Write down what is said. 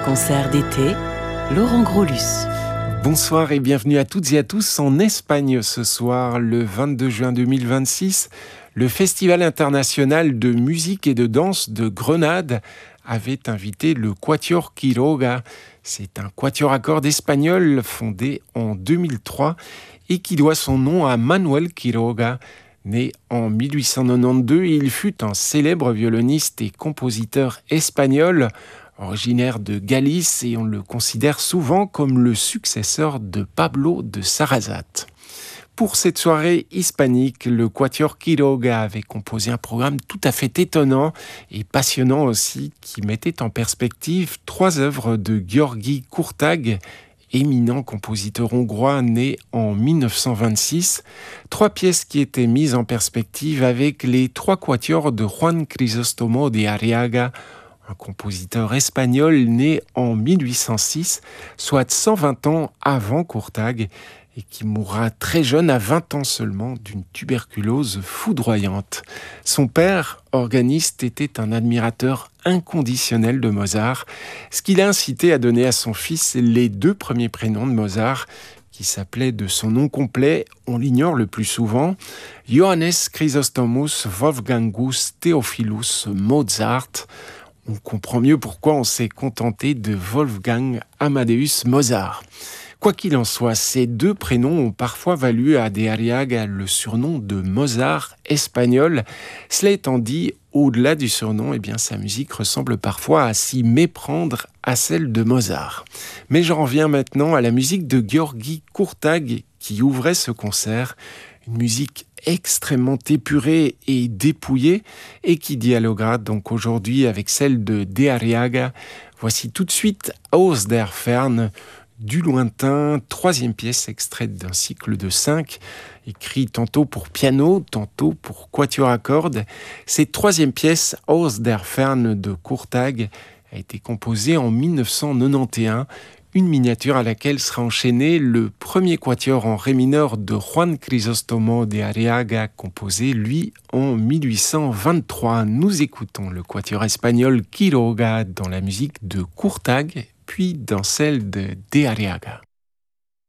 Concert d'été, Laurent Grolus. Bonsoir et bienvenue à toutes et à tous en Espagne ce soir, le 22 juin 2026. Le Festival international de musique et de danse de Grenade avait invité le Quatuor Quiroga. C'est un quatuor à cordes espagnol fondé en 2003 et qui doit son nom à Manuel Quiroga. Né en 1892, il fut un célèbre violoniste et compositeur espagnol, originaire de Galice, et on le considère souvent comme le successeur de Pablo de Sarasate. Pour cette soirée hispanique, le Quatuor Quiroga avait composé un programme tout à fait étonnant et passionnant aussi, qui mettait en perspective 3 œuvres de György Kurtág, éminent compositeur hongrois né en 1926. 3 pièces qui étaient mises en perspective avec les 3 quatuors de Juan Crisóstomo de Arriaga, un compositeur espagnol né en 1806, soit 120 ans avant Kurtág, et qui mourra très jeune, à 20 ans seulement, d'une tuberculose foudroyante. Son père, organiste, était un admirateur inconditionnel de Mozart, ce qui l'a incité à donner à son fils les 2 premiers prénoms de Mozart, qui s'appelait de son nom complet, on l'ignore le plus souvent, Johannes Chrysostomus Wolfgangus Theophilus Mozart. On comprend mieux pourquoi on s'est contenté de Wolfgang Amadeus Mozart. Quoi qu'il en soit, ces 2 prénoms ont parfois valu à de Arriaga le surnom de Mozart espagnol. Cela étant dit, au-delà du surnom, sa musique ressemble parfois à s'y méprendre à celle de Mozart. Mais j'en reviens maintenant à la musique de György Kurtág qui ouvrait ce concert. Une musique extrêmement épurée et dépouillée et qui dialoguera donc aujourd'hui avec celle de Arriaga. Voici tout de suite Aus der Ferne, du lointain, 3e pièce extraite d'un cycle de 5, écrit tantôt pour piano, tantôt pour quatuor à cordes. Cette 3e pièce, Aus der Ferne de Kurtág, a été composée en 1991, une miniature à laquelle sera enchaîné le premier quatuor en ré mineur de Juan Crisóstomo de Arriaga, composé, lui, en 1823. Nous écoutons le quatuor espagnol Quiroga dans la musique de Kurtág, puis dans celle de Arriaga.